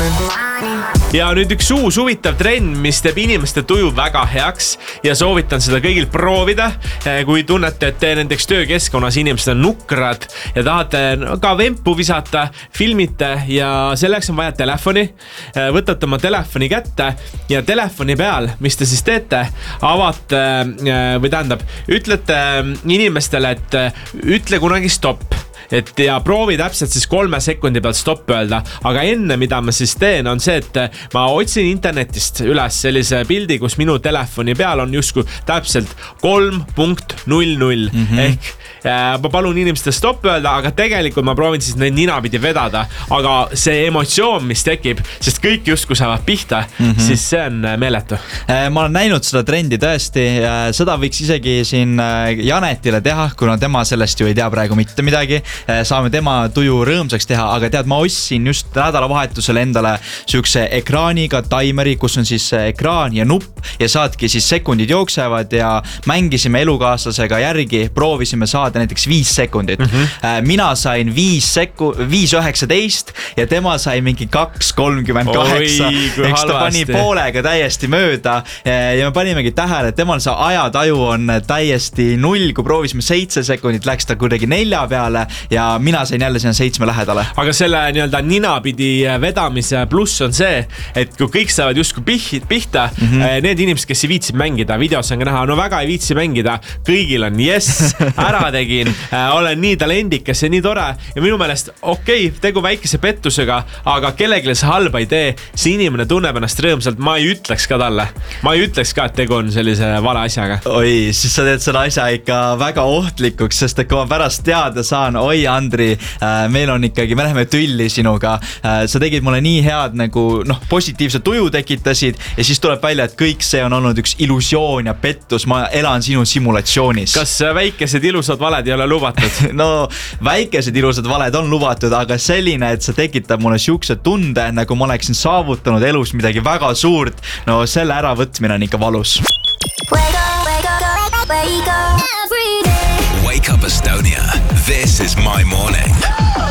Ja nüüd üks uus huvitav trend, mis teeb inimeste tuju väga heaks ja soovitan seda kõigil proovida. Kui tunnete, et te nendeks töökeskkonnas inimesed on nukrad ja tahate ka vempu visata, filmite ja selleks on vaja telefoni. Võtate oma telefoni kätte ja telefoni peal, mis te siis teete, avate või tähendab, ütlete inimestele, et ütle kunagi stopp. Ja proovi täpselt siis 3 sekundi pealt stopp öelda, aga enne mida ma siis teen on see, et ma otsin internetist üles sellise pildi, kus minu telefoni peal on justkui täpselt 3.00 ehk ma palun inimestel stopp öelda, aga tegelikult ma proovin siis neid ninapidi vedada, aga see emotsioon, mis tekib, sest kõik justkui saavad pihta, siis see on meeletu. Ma olen näinud seda trendi tõesti, seda võiks isegi siin Janetile teha, kuna tema sellest ju ei tea praegu mitte midagi. Saame tema tuju rõõmsaks teha, aga tead, ma ostsin just nädalavahetusel endale sükse ekraaniga taimeri, kus on siis ekraan ja nupp ja saadki siis sekundid jooksevad ja mängisime elukaaslasega järgi, proovisime saada näiteks 5 sekundit. Mina sain 5.19 ja tema sai mingi 2.38. Eks ta pani poolega täiesti mööda ja me panimegi tähele, et temal see ajataju on täiesti 0, kui proovisime 7 sekundit, läks ta kuidagi 4 peale ja mina sain jälle sinna 7 lähedale. Aga selle nii-öelda ninapidi vedamise pluss on see, et kui kõik saavad justkui pihta, need inimesed, kes ei viitsi mängida, videos on ka näha, no väga ei viitsi mängida, kõigil on yes, ära tegin, olen nii talendikas ja nii tore ja minu meelest tegu väikese pettusega, aga kellegile see halba ei tee, see inimene tunneb ennast rõõmsalt, ma ei ütleks ka talle, ma ei ütleks ka, et tegu on sellise vale asjaga. Oi, siis sa teed selle asja ikka väga ohtlikuks, sest et kui ma pärast teada saan, Andri, meil on ikkagi, me läheme tülli sinuga, sa tegid mulle nii head nagu, positiivse tuju tekitasid ja siis tuleb välja, et kõik see on olnud üks illusioon ja pettus, ma elan sinu simulatsioonis. Kas väikesed ilusad valed ei ole lubatud? No, väikesed ilusad valed on lubatud, aga selline, et sa tekitab mulle siukse tunde, nagu ma oleksin saavutanud elus midagi väga suurt, no selle äravõtmine on ikka valus. Wake up Estonia. This is my morning.